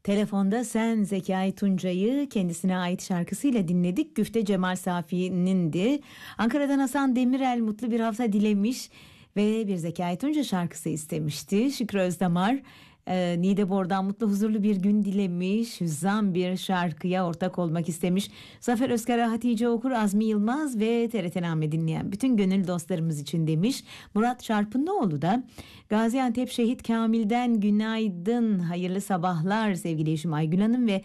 Telefonda Sen Zekai Tuncay'ı kendisine ait şarkısıyla dinledik. Güfte Cemal Safi'nindi. Ankara'dan Hasan Demirel mutlu bir hafta dilemiş ve bir Zekai Tunca şarkısı istemişti. Şükrü Özdamar Niğdebor'dan mutlu huzurlu bir gün dilemiş. Hüzzam bir şarkıya ortak olmak istemiş. Zafer Özkar'a, Hatice Okur, Azmi Yılmaz ve TRT-Name dinleyen bütün gönül dostlarımız için demiş. Murat Çarpınoğlu da Gaziantep Şehit Kamil'den günaydın, hayırlı sabahlar sevgili eşim Aygül Hanım ve